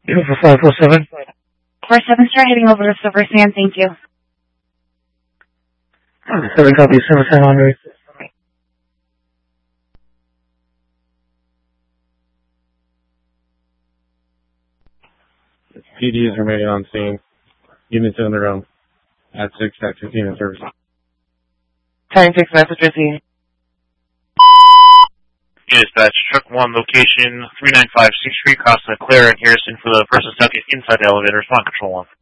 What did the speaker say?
for 547. 47, start heading over to Silver Sand, thank you. 7 copy, Silver Sand on route. PD is remaining on scene. Units in the room. At 6 at 15 in service. Time 6 message received. Dispatch, truck 1, location 395 6th Street, Costa Clara and Harrison for the person stuck inside the elevator. Respond, control 1.